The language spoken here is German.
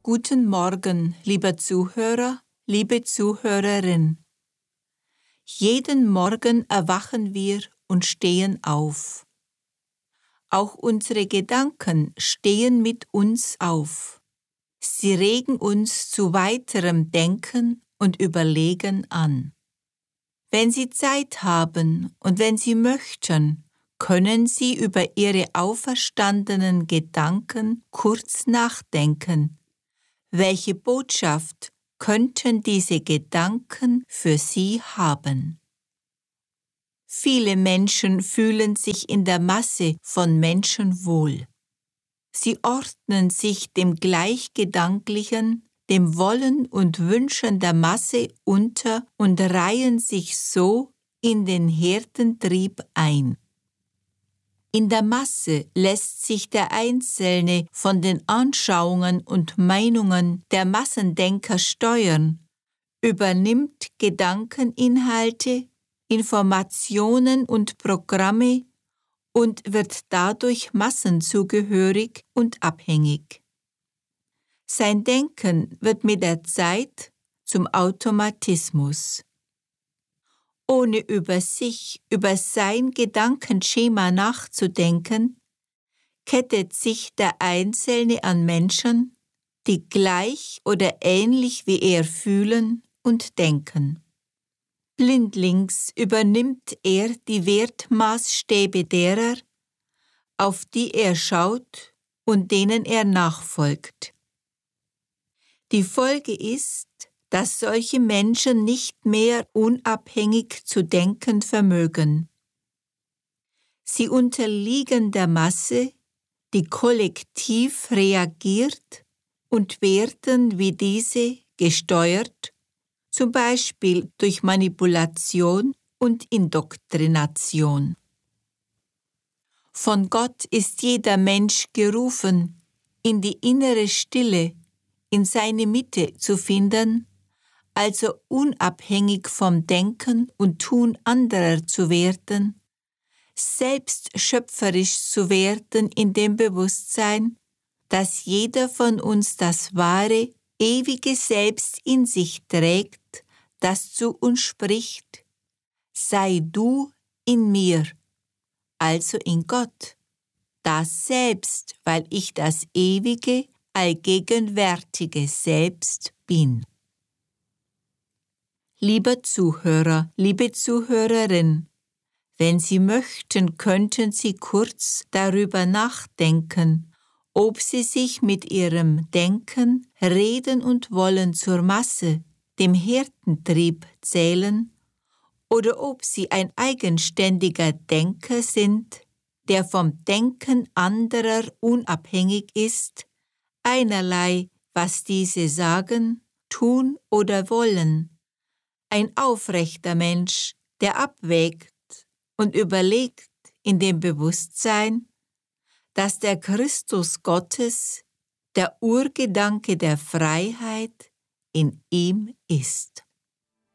Guten Morgen, lieber Zuhörer, liebe Zuhörerin. Jeden Morgen erwachen wir und stehen auf. Auch unsere Gedanken stehen mit uns auf. Sie regen uns zu weiterem Denken und Überlegen an. Wenn Sie Zeit haben und wenn Sie möchten, können Sie über Ihre auferstandenen Gedanken kurz nachdenken. Welche Botschaft könnten diese Gedanken für Sie haben? Viele Menschen fühlen sich in der Masse von Menschen wohl. Sie ordnen sich dem Gleichgedanklichen, dem Wollen und Wünschen der Masse unter und reihen sich so in den Herdentrieb ein. In der Masse lässt sich der Einzelne von den Anschauungen und Meinungen der Massendenker steuern, übernimmt Gedankeninhalte, Informationen und Programme und wird dadurch massenzugehörig und abhängig. Sein Denken wird mit der Zeit zum Automatismus. Ohne über sein Gedankenschema nachzudenken, kettet sich der Einzelne an Menschen, die gleich oder ähnlich wie er fühlen und denken. Blindlings übernimmt er die Wertmaßstäbe derer, auf die er schaut und denen er nachfolgt. Die Folge ist, dass solche Menschen nicht mehr unabhängig zu denken vermögen. Sie unterliegen der Masse, die kollektiv reagiert und werden wie diese gesteuert, zum Beispiel durch Manipulation und Indoktrination. Von Gott ist jeder Mensch gerufen, in die innere Stille, in seine Mitte zu finden, also unabhängig vom Denken und Tun anderer zu werden, selbst schöpferisch zu werden in dem Bewusstsein, dass jeder von uns das wahre, ewige Selbst in sich trägt, das zu uns spricht: Sei du in mir, also in Gott, das Selbst, weil ich das ewige, allgegenwärtige Selbst bin. Lieber Zuhörer, liebe Zuhörerin, wenn Sie möchten, könnten Sie kurz darüber nachdenken, ob Sie sich mit Ihrem Denken, Reden und Wollen zur Masse, dem Herdentrieb, zählen, oder ob Sie ein eigenständiger Denker sind, der vom Denken anderer unabhängig ist, einerlei, was diese sagen, tun oder wollen. Ein aufrechter Mensch, der abwägt und überlegt in dem Bewusstsein, dass der Christus Gottes, der Urgedanke der Freiheit, in ihm ist.